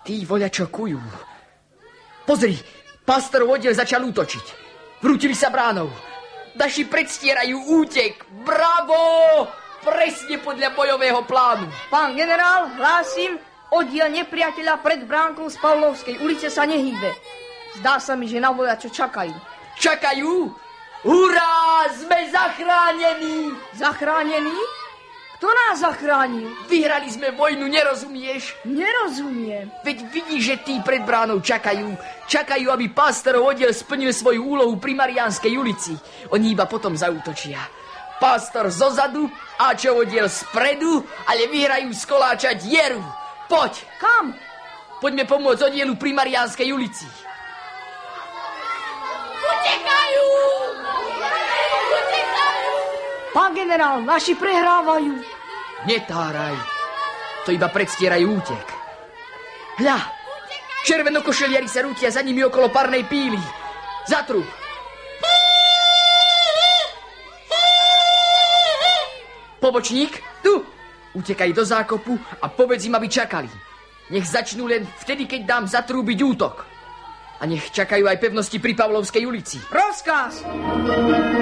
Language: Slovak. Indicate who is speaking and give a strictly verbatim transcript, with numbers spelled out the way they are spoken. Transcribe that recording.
Speaker 1: Tí voľačo kujú. Pozri, pastorov oddiel začal útočiť. Vrútili sa bránou. Naši predstierajú útek. Bravo! Presne podľa bojového plánu.
Speaker 2: Pán generál, hlásim, oddiel nepriateľa pred bránkou z Pavlovskej ulice sa nehýbe. Zdá sa mi, že na voľačo čakajú.
Speaker 1: Čakajú? Hurá! Sme zachránení!
Speaker 2: Zachránení? Kto nás zachránil?
Speaker 1: Vyhrali sme vojnu, nerozumieš?
Speaker 2: Nerozumiem.
Speaker 1: Veď vidíš, že tí pred bránou čakajú. Čakajú, aby pastorov oddiel splnil svoju úlohu pri Mariánskej ulici. Oni iba potom zaútočia. Pastor zozadu, Ačov oddiel spredu, ale vyhrajú z koláča dieru. Poď.
Speaker 2: Kam?
Speaker 1: Poďme pomôcť oddielu pri Mariánskej ulici.
Speaker 3: Utekajú! Utekajú!
Speaker 2: Pán generál, naši prehrávajú.
Speaker 1: Netáraj. To iba predstierajú útek. Hľa, červenokošeliari sa rútia za nimi okolo parnej píly. Zatrub. Pobočník, tu. Utekaj do zákopu a povedz im, aby čakali. Nech začnú len vtedy, keď dám zatrúbiť útok. A nech čakajú aj pevnosti pri Pavlovskej ulici.
Speaker 2: Rozkaz!